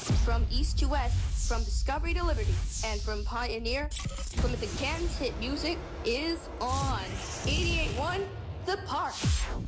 From east to west, from discovery to liberty, and from pioneer, Plymouth Academy's hit music is on 88.1 The Park.